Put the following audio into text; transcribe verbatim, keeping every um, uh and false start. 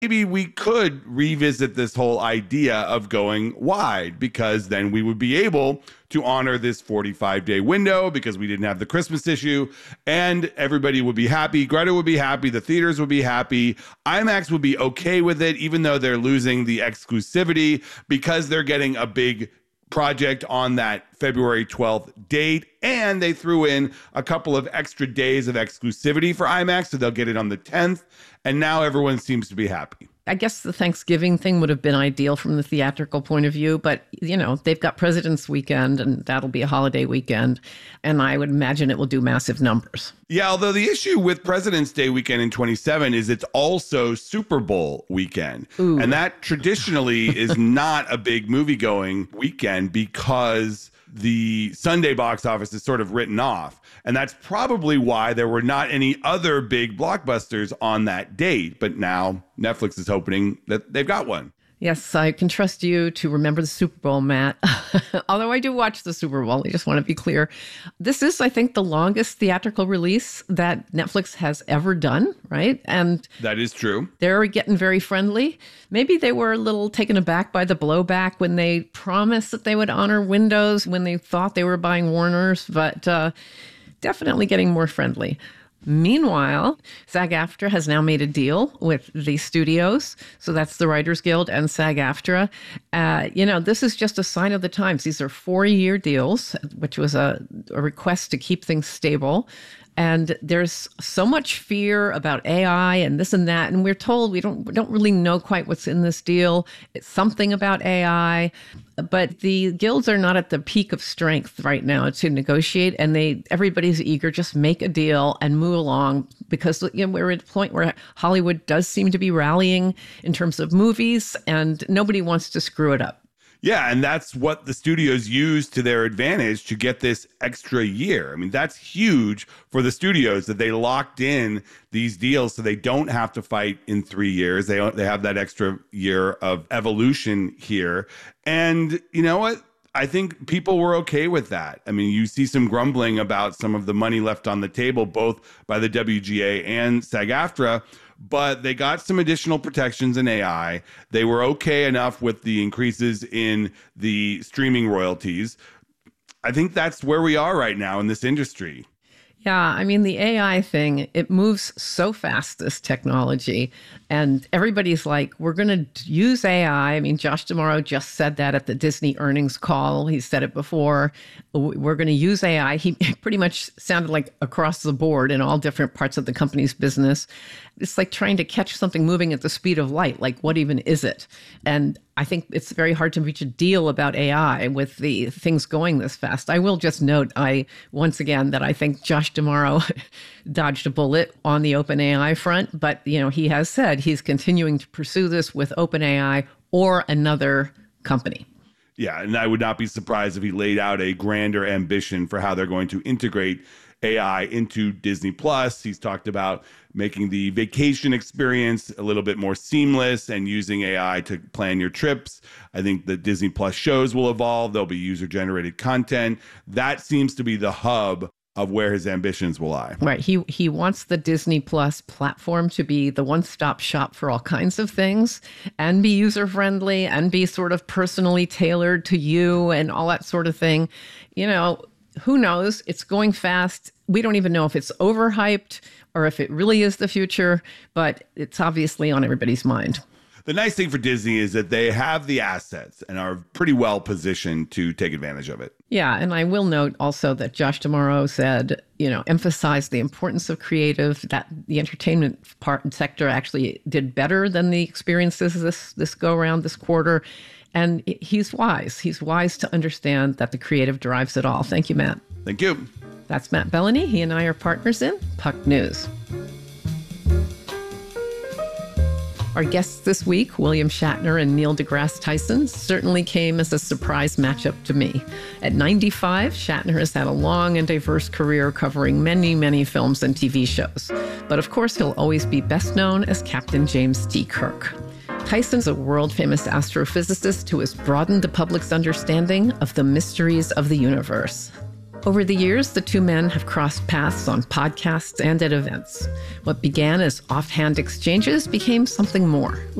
maybe we could revisit this whole idea of going wide, because then we would be able to honor this forty-five day window because we didn't have the Christmas issue, and everybody would be happy. Greta would be happy. The theaters would be happy. IMAX would be okay with it, even though they're losing the exclusivity because they're getting a big project on that February twelfth date. And they threw in a couple of extra days of exclusivity for IMAX, so they'll get it on the tenth. And now everyone seems to be happy. I guess the Thanksgiving thing would have been ideal from the theatrical point of view, but, you know, they've got President's Weekend, and that'll be a holiday weekend, and I would imagine it will do massive numbers. Yeah, although the issue with President's Day weekend in twenty-seven is it's also Super Bowl weekend. Ooh. And that traditionally is not a big movie-going weekend because the Sunday box office is sort of written off. And that's probably why there were not any other big blockbusters on that date. But now Netflix is hoping that they've got one. Yes, I can trust you to remember the Super Bowl, Matt. Although I do watch the Super Bowl, I just want to be clear. This is, I think, the longest theatrical release that Netflix has ever done, right? And that is true. They're getting very friendly. Maybe they were a little taken aback by the blowback when they promised that they would honor Windows, when they thought they were buying Warner's, but uh, definitely getting more friendly. Meanwhile, SAG-AFTRA has now made a deal with the studios. So that's the Writers Guild and SAG-AFTRA. Uh, you know, this is just a sign of the times. These are four-year deals, which was a, a request to keep things stable. And there's so much fear about A I and this and that. And we're told we don't we don't really know quite what's in this deal. It's something about A I. But the guilds are not at the peak of strength right now to negotiate. And they everybody's eager, just make a deal and move along, because you know, we're at a point where Hollywood does seem to be rallying in terms of movies, and nobody wants to screw it up. Yeah, and that's what the studios use to their advantage to get this extra year. I mean, that's huge for the studios that they locked in these deals so they don't have to fight in three years. They they have that extra year of evolution here. And you know what? I think people were okay with that. I mean, you see some grumbling about some of the money left on the table, both by the W G A and SAG-AFTRA, but they got some additional protections in A I. They were okay enough with the increases in the streaming royalties. I think that's where we are right now in this industry. Yeah, I mean, the A I thing, it moves so fast, this technology. And everybody's like, we're going to use A I. I mean, Josh D'Amaro just said that at the Disney earnings call. He said it before. We're going to use A I. He pretty much sounded like across the board in all different parts of the company's business. It's like trying to catch something moving at the speed of light. Like, what even is it? And I think it's very hard to reach a deal about A I with the things going this fast. I will just note, I once again, that I think Josh D'Amaro dodged a bullet on the OpenAI front. But, you know, he has said he's continuing to pursue this with OpenAI or another company. Yeah, and I would not be surprised if he laid out a grander ambition for how they're going to integrate A I into Disney Plus. He's talked about making the vacation experience a little bit more seamless and using A I to plan your trips. I think the Disney Plus shows will evolve. There'll be user-generated content. That seems to be the hub of where his ambitions will lie. Right. He he wants the Disney Plus platform to be the one-stop shop for all kinds of things and be user-friendly and be sort of personally tailored to you and all that sort of thing. You know, who knows? It's going fast. We don't even know if it's overhyped or if it really is the future, but it's obviously on everybody's mind. The nice thing for Disney is that they have the assets and are pretty well positioned to take advantage of it. Yeah, and I will note also that Josh D'Amaro said, you know, emphasized the importance of creative, that the entertainment part and sector actually did better than the experiences this this go around this quarter. And he's wise. He's wise to understand that the creative drives it all. Thank you, Matt. Thank you. That's Matt Bellany. He and I are partners in Puck News. Our guests this week, William Shatner and Neil deGrasse Tyson, certainly came as a surprise matchup to me. At ninety-five, Shatner has had a long and diverse career covering many, many films and T V shows. But of course, he'll always be best known as Captain James T. Kirk. Tyson's a world-famous astrophysicist who has broadened the public's understanding of the mysteries of the universe. Over the years, the two men have crossed paths on podcasts and at events. What began as offhand exchanges became something more,